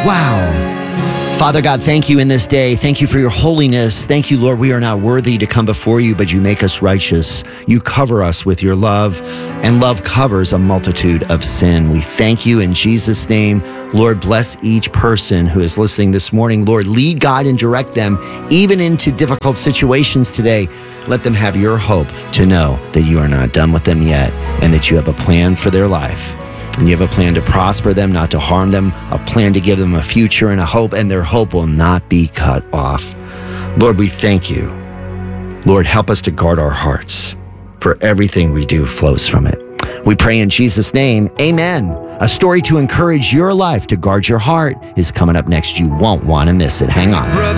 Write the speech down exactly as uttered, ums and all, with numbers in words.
Wow. Father God, thank you in this day. Thank you for your holiness. Thank you, Lord. We are not worthy to come before you, but you make us righteous. You cover us with your love, and love covers a multitude of sin. We thank you in Jesus' name. Lord, bless each person who is listening this morning. Lord, lead, guide, and direct them even into difficult situations today. Let them have your hope to know that you are not done with them yet and that you have a plan for their life. And you have a plan to prosper them, not to harm them, a plan to give them a future and a hope, and their hope will not be cut off. Lord, we thank you. Lord, help us to guard our hearts, for everything we do flows from it. We pray in Jesus' name, amen. A story to encourage your life to guard your heart is coming up next. You won't want to miss it. Hang on.